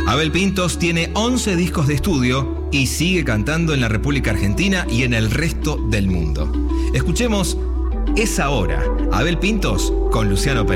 Abel Pintos tiene 11 discos de estudio y sigue cantando en la República Argentina y en el resto del mundo. Escuchemos Es Ahora, Abel Pintos con Luciano Pereira.